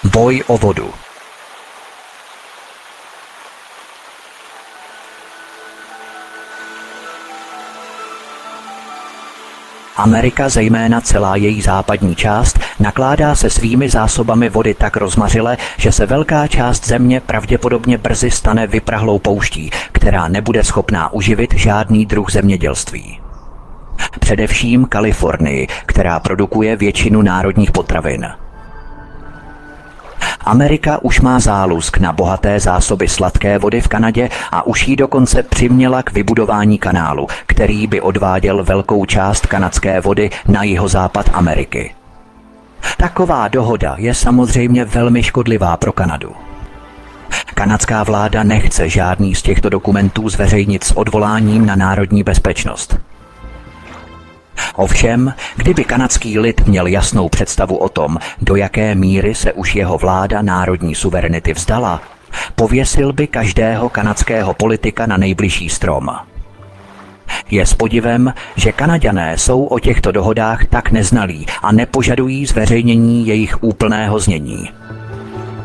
Boj o vodu. Amerika, zejména celá její západní část, nakládá se svými zásobami vody tak rozmařile, že se velká část země pravděpodobně brzy stane vyprahlou pouští, která nebude schopná uživit žádný druh zemědělství. Především Kalifornii, která produkuje většinu národních potravin. Amerika už má zálusk na bohaté zásoby sladké vody v Kanadě a už jí dokonce přiměla k vybudování kanálu, který by odváděl velkou část kanadské vody na jihozápad Ameriky. Taková dohoda je samozřejmě velmi škodlivá pro Kanadu. Kanadská vláda nechce žádný z těchto dokumentů zveřejnit s odvoláním na národní bezpečnost. Ovšem, kdyby kanadský lid měl jasnou představu o tom, do jaké míry se už jeho vláda národní suverenity vzdala, pověsil by každého kanadského politika na nejbližší strom. Je s podivem, že Kanaďané jsou o těchto dohodách tak neznalí a nepožadují zveřejnění jejich úplného znění.